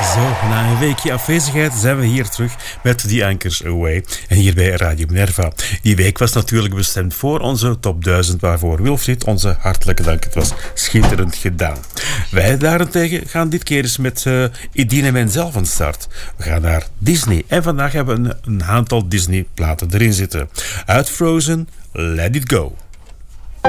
Zo, na een weekje afwezigheid zijn we hier terug met The Anchors Away. En hier bij Radio Minerva. Die week was natuurlijk bestemd voor onze top 1000, waarvoor Wilfried onze hartelijke dank. Het was schitterend gedaan. Wij daarentegen gaan dit keer eens met Idine Menzel van start. We gaan naar Disney. En vandaag hebben we een aantal Disney-platen erin zitten. Uit Frozen, Let It Go.